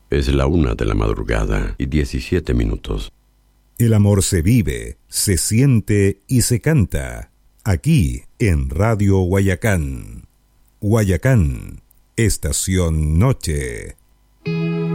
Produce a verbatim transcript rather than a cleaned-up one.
Es la una de la madrugada y diecisiete minutos. El amor se vive, se siente y se canta. Aquí en Radio Guayacán. Guayacán, Estación Noche.